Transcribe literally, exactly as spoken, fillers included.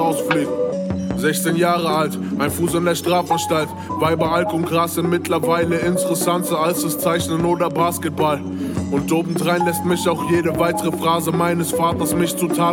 ausfliegt. sechzehn Jahre alt, ein Fuß in der Strafanstalt. Weiber, Alk und Gras sind mittlerweile interessanter als das Zeichnen oder Basketball. Und obendrein lässt mich auch jede weitere Phrase meines Vaters mich zu Taten